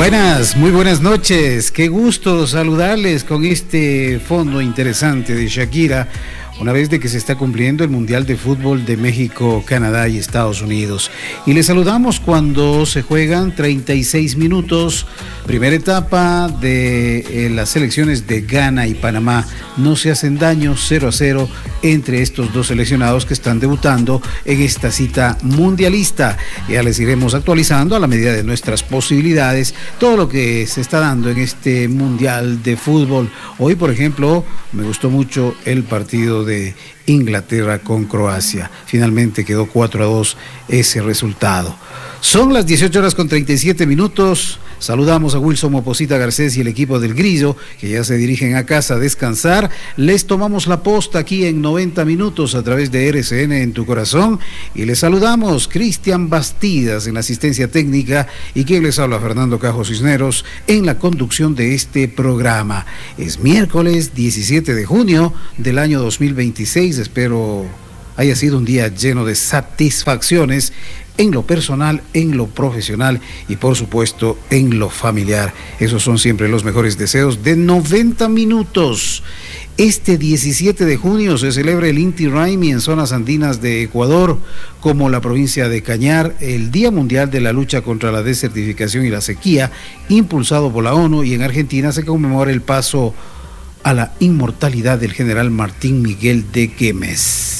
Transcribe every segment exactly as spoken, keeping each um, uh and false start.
Buenas, muy buenas noches. Qué gusto saludarles con este fondo interesante de Shakira, una vez de que se está cumpliendo el Mundial de Fútbol de México, Canadá y Estados Unidos. Y les saludamos cuando se juegan treinta y seis minutos, primera etapa de eh, las selecciones de Ghana y Panamá. No se hacen daño, cero a cero entre estos dos seleccionados que están debutando en esta cita mundialista. Ya les iremos actualizando a la medida de nuestras posibilidades todo lo que se está dando en este Mundial de Fútbol. Hoy, por ejemplo, me gustó mucho el partido de Inglaterra con Croacia. Finalmente quedó cuatro a dos ese resultado. Son las dieciocho horas con treinta y siete minutos. Saludamos a Wilson Moposita Garcés y el equipo del Grillo, que ya se dirigen a casa a descansar. Les tomamos la posta aquí en noventa minutos a través de R C N en tu corazón. Y les saludamos Cristian Bastidas en la asistencia técnica y quien les habla, Fernando Cajo Cisneros, en la conducción de este programa. Es miércoles diecisiete de junio del año dos mil veintiséis. Espero haya sido un día lleno de satisfacciones en lo personal, en lo profesional y por supuesto en lo familiar. Esos son siempre los mejores deseos de noventa minutos. Este diecisiete de junio se celebra el Inti Raymi en zonas andinas de Ecuador, como la provincia de Cañar, el Día Mundial de la Lucha contra la Desertificación y la Sequía, impulsado por la ONU, y en Argentina se conmemora el paso a la inmortalidad del general Martín Miguel de Güemes.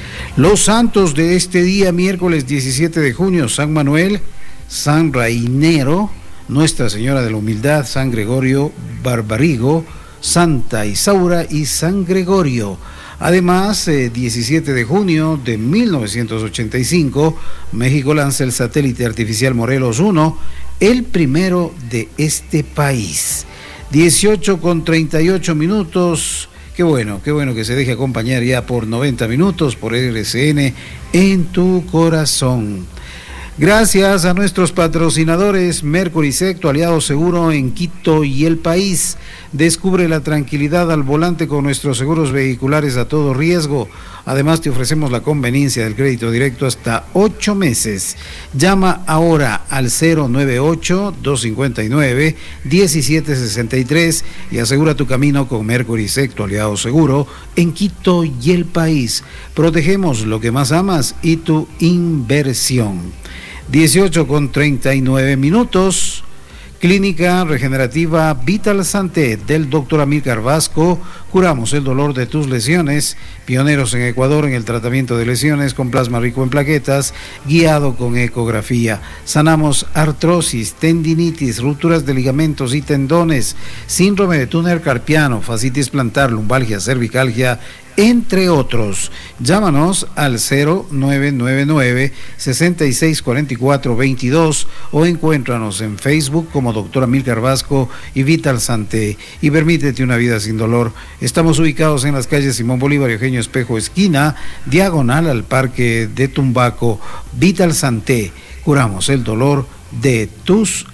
Los santos de este día, miércoles diecisiete de junio: San Manuel, San Rainero, Nuestra Señora de la Humildad, San Gregorio Barbarigo, Santa Isaura y San Gregorio. Además, eh, diecisiete de junio de mil novecientos ochenta y cinco, México lanza el satélite artificial Morelos uno, el primero de este país. dieciocho con treinta y ocho minutos. Qué bueno, qué bueno que se deje acompañar ya por noventa minutos por R C N en tu corazón. Gracias a nuestros patrocinadores, Mercury Sec, tu aliado seguro en Quito y el país. Descubre la tranquilidad al volante con nuestros seguros vehiculares a todo riesgo. Además, te ofrecemos la conveniencia del crédito directo hasta ocho meses. Llama ahora al cero nueve ocho, dos cinco nueve, uno siete seis tres y asegura tu camino con Mercury Sec, tu aliado seguro en Quito y el país. Protegemos lo que más amas y tu inversión. dieciocho con treinta y nueve minutos. Clínica Regenerativa Vital Santé del doctor Amílcar Vasco. Curamos el dolor de tus lesiones. Pioneros en Ecuador en el tratamiento de lesiones con plasma rico en plaquetas, guiado con ecografía. Sanamos artrosis, tendinitis, rupturas de ligamentos y tendones, síndrome de túnel carpiano, fascitis plantar, lumbalgia, cervicalgia, entre otros. Llámanos al cero nueve nueve nueve, seis seis cuatro cuatro dos dos o encuéntranos en Facebook como doctor Amílcar Vasco y Vital Santé, y permítete una vida sin dolor. Estamos ubicados en las calles Simón Bolívar y Eugenio Espejo esquina, diagonal al Parque de Tumbaco. Vital Santé, curamos el dolor de tus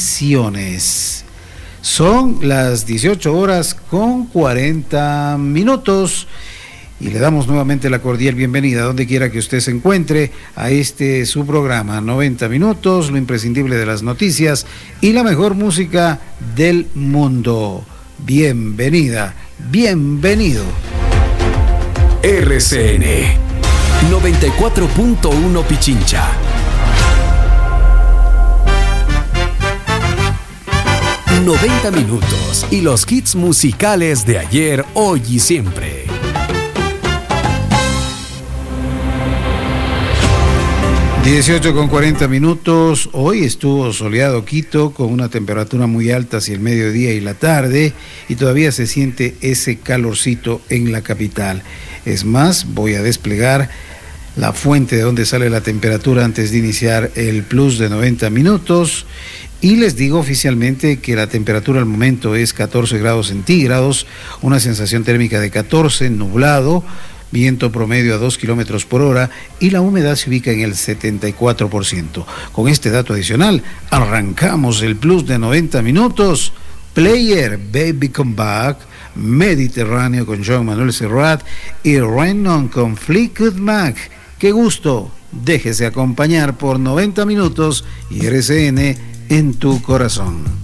lesiones. Son las dieciocho horas con cuarenta minutos y le damos nuevamente la cordial bienvenida, donde quiera que usted se encuentre, a este su programa, noventa minutos, lo imprescindible de las noticias y la mejor música del mundo. Bienvenida, bienvenido. R C N noventa y cuatro punto uno Pichincha. noventa minutos y los hits musicales de ayer, hoy y siempre. dieciocho con cuarenta minutos. Hoy estuvo soleado Quito con una temperatura muy alta hacia el mediodía y la tarde, y todavía se siente ese calorcito en la capital. Es más, voy a desplegar la fuente de donde sale la temperatura antes de iniciar el plus de noventa minutos. Y les digo oficialmente que la temperatura al momento es catorce grados centígrados, una sensación térmica de catorce, nublado, viento promedio a dos kilómetros por hora y la humedad se ubica en el setenta y cuatro por ciento. Con este dato adicional, arrancamos el plus de noventa minutos. Player, Baby Come Back, Mediterráneo con Joan Manuel Serrat y Renon con Fleetwood Mac. ¡Qué gusto! Déjese acompañar por noventa minutos y R C N en tu corazón.